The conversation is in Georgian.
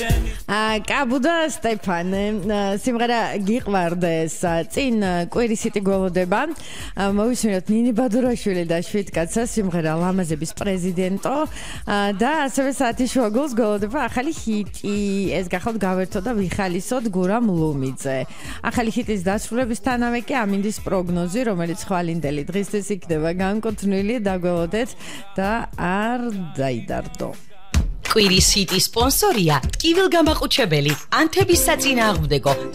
კაბუდა სტეფანე სიმღერა გიყვარდეს წინ კვირის ჰიტი გველოდება მოვისმინოთ ნინი ბადურაშვილი და შვიდკაცა სიმღერა ლამაზების პრეზიდენტო და ასევე საათის შუა გულს გველოდება ახალი ჰიტი ეს გახავთ გავერთო და ვიხალისოთ გურამ ლუმიძე ახალი ჰიტის დასრულებისთანავე კი ამინდის პროგნოზი რომელიც ხვალინდელი დღისთვის იქნება განკუთვნილი დაგველოდეთ და არ დაიდარდო კვირის ჰიტის სპონსორია ტკივილგამაყუჩებელი ანთების საწინააღმდეგო